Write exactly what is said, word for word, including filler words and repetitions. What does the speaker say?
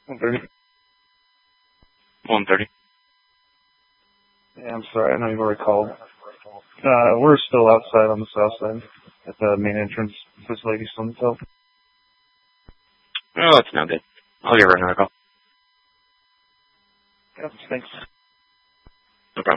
one thirty. one thirty. Yeah, I'm sorry. I know you've already called. Uh, we're still outside on the south side at the main entrance. This lady's on the top. Oh, that's no good. I'll give her another call. Yep, thanks.